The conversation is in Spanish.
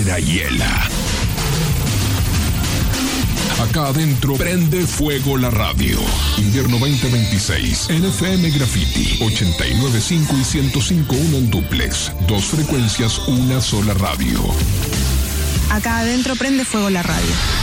Era hiela. Acá adentro prende fuego la radio. Invierno 2026. En FM Graffiti 89.5 y 105.1 en duplex. 2 frecuencias, una sola radio. Acá adentro prende fuego la radio.